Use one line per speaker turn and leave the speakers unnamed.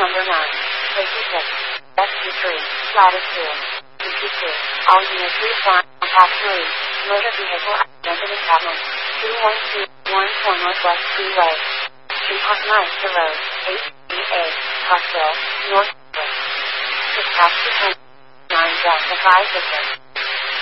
number 9. Safety 6. SQ3. Latitude. PT2. All units reply on path 3. Motor vehicle identity pattern. 2121 Northwest Freeway. Park Meister Road. 8BA. Parkville. North. Dispatch to 10. 9 Delta 5 Victor.